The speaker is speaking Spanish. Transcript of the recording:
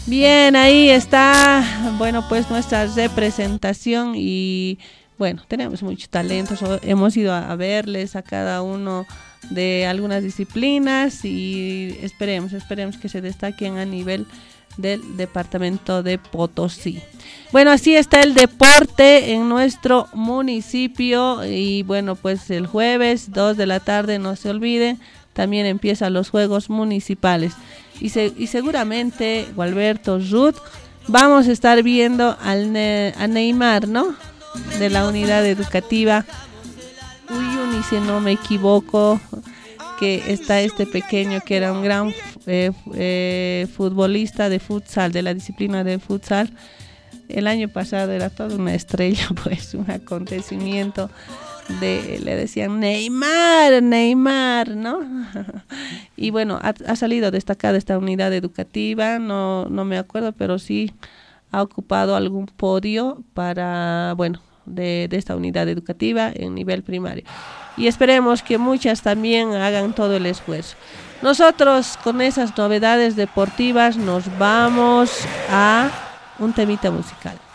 Bien, ahí está, bueno, pues nuestra representación y bueno, tenemos mucho talento, hemos ido a verles a cada uno de algunas disciplinas y esperemos que se destaquen a nivel del departamento de Potosí. Bueno, así está el deporte en nuestro municipio y bueno, pues el jueves 2 de la tarde, no se olviden, también empiezan los Juegos Municipales. Y seguramente, Gualberto, Ruth, vamos a estar viendo a Neymar, ¿no? De la unidad educativa Uyuni, si no me equivoco, que está este pequeño que era un gran futbolista de futsal, de la disciplina de futsal. El año pasado era toda una estrella, pues un acontecimiento. Le decían Neymar, ¿no? Y bueno, ha salido destacada esta unidad educativa, no me acuerdo, pero sí ha ocupado algún podio para, bueno, de esta unidad educativa en nivel primario. Y esperemos que muchas también hagan todo el esfuerzo. Nosotros con esas novedades deportivas nos vamos a un temita musical.